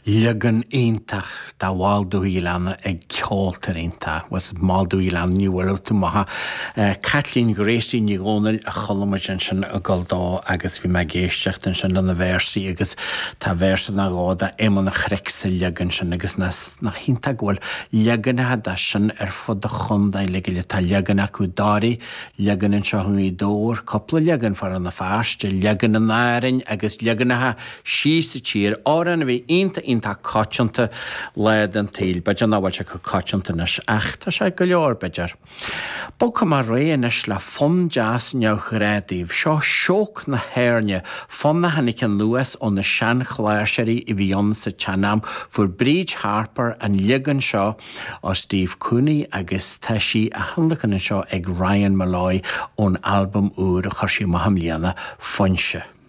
Legan éintach dá bháil dúíleanna ag ceoltar éintach, was máil dúíleanna níhfuil tú maithe Catlín Gréasí ní gcónail a cholamuid sin a goldá agus bhí me géisteach den sin lena bhéirsaí agus tá bhéirsa na gáda éman na chreicsa legan sin agus na hínta ghfuil leganathe de sin ar fud a chundaid le le tá legan acu dáí legan an seothú í dóir coppla legan far an na fearste legan an náirin agus leganathe sí sa tír áran bhí ínta cáitianta le an tail beidir náhaid se go cáitianta nas ach tá sé go leor beidir. Bócha mar réanis le fun jazz neochréadíh seo seoc na hairne fun na hanig an luas ó na sean chláirseí I bhíon sa Chanam for Bridge Harper an legan seo ó Steve Cooney agus teisí a handlachan seo ag Ryan Malloy ón album úr a chuirsí mahamlíana Funse.